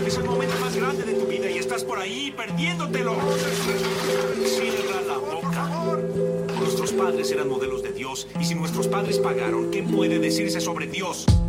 Es el momento más grande de tu vida y estás por ahí perdiéndotelo. Cierra la boca. Nuestros padres eran modelos de Dios, y si nuestros padres pagaron, ¿qué puede decirse sobre Dios?